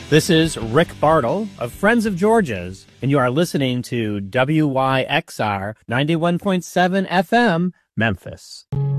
This is Rick Bartle of Friends of Georgia's, and you are listening to WYXR 91.7 FM, Memphis.